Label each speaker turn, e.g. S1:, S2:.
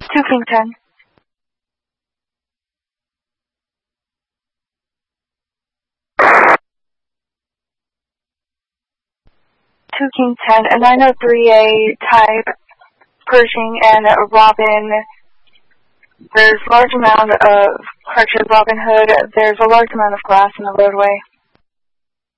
S1: 2 King 10. 2 King 10, a 903A type Pershing and Robin. There's a large amount of, correction, Robin Hood. There's a large amount of glass in the roadway.